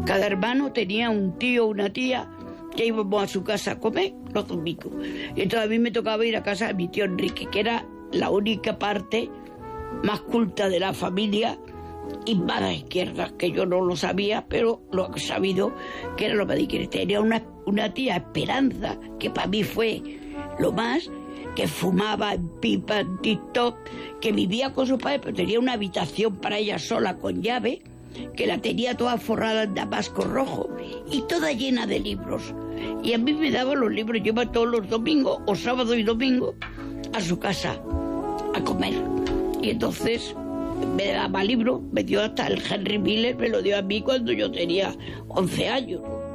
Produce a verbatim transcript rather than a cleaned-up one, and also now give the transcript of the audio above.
Cada hermano tenía un tío o una tía que íbamos a su casa a comer los domingos. Y entonces a mí me tocaba ir a casa de mi tío Enrique, que era la única parte más culta de la familia y más a la izquierda, que yo no lo sabía, pero lo he sabido, que era lo más de izquierda. Tenía una, una tía Esperanza, que para mí fue lo más, que fumaba en pipa, en TikTok, que vivía con su padre, pero tenía una habitación para ella sola con llave, que la tenía toda forrada en damasco rojo y toda llena de libros. Y a mí me daban los libros, yo iba todos los domingos, o sábado y domingo, a su casa a comer. Y entonces me daba libros, me dio hasta el Henry Miller, me lo dio a mí cuando yo tenía once años.